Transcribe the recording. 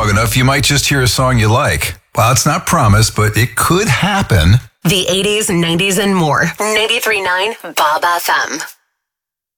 long enough, you might just hear a song you like. Well, it's not promised, but it could happen. The 80s, 90s, and more. 93.9 Bob FM.